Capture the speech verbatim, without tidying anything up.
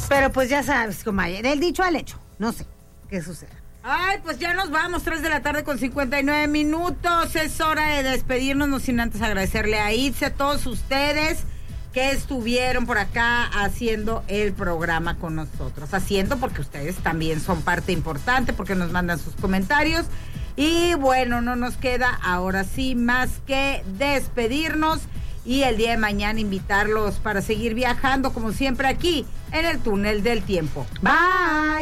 Pero pues ya sabes, comadre, del dicho al hecho, no sé qué suceda. Ay, pues ya nos vamos, tres de la tarde con cincuenta y nueve minutos. Es hora de despedirnos, no sin antes agradecerle a Itze, a todos ustedes que estuvieron por acá haciendo el programa con nosotros. Haciendo porque ustedes también son parte importante, porque nos mandan sus comentarios. Y bueno, no nos queda ahora sí más que despedirnos y el día de mañana invitarlos para seguir viajando como siempre aquí en el túnel del tiempo. Bye.